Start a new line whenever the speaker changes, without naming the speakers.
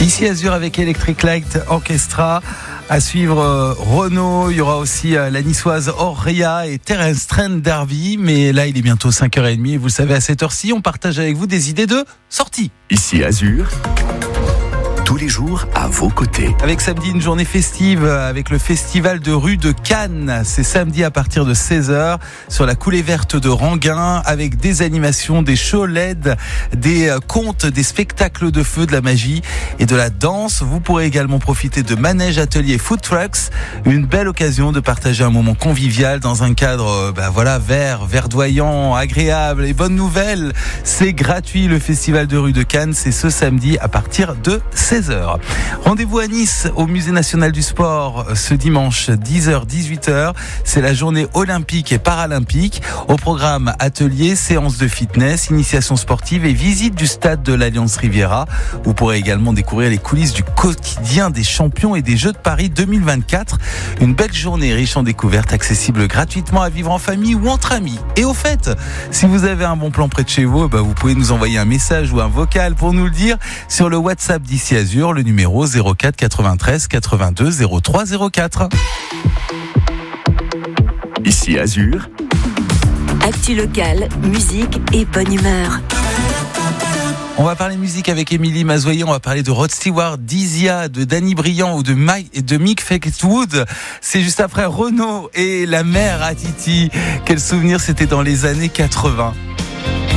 Ici Azur avec Electric Light Orchestra. À suivre Renaud, il y aura aussi la niçoise Auria et Terence Trent D'Arby. Mais là, il est bientôt 5h30 et vous le savez, à cette heure-ci, on partage avec vous des idées de sortie.
Ici Azur, tous les jours à vos côtés.
Avec samedi, une journée festive avec le festival de rue de Cannes. C'est samedi à partir de 16h sur la coulée verte de Ranguin avec des animations, des shows LED, des contes, des spectacles de feu, de la magie et de la danse. Vous pourrez également profiter de manèges, ateliers, food trucks. Une belle occasion de partager un moment convivial dans un cadre vert, verdoyant, agréable. Et bonne nouvelle, c'est gratuit le festival de rue de Cannes. C'est ce samedi à partir de 16h. Rendez-vous à Nice au Musée National du Sport ce dimanche 10h-18h. C'est la journée olympique et paralympique. Au programme ateliers, séances de fitness, initiation sportive et visite du stade de l'Alliance Riviera. Vous pourrez également découvrir les coulisses du quotidien des champions et des Jeux de Paris 2024. Une belle journée riche en découvertes, accessible gratuitement à vivre en famille ou entre amis. Et au fait, si vous avez un bon plan près de chez vous, vous pouvez nous envoyer un message ou un vocal pour nous le dire sur le WhatsApp d'Ici Azur, le numéro 04 93 82 03 04.
Ici Azur,
actu locale, musique et bonne humeur.
On va parler musique avec Émilie Mazoyer, on va parler de Rod Stewart, d'Isia, de Danny Briand ou de Mick Fleetwood. C'est juste après Renaud et la mère à Titi. Quel souvenir, c'était dans les années 80.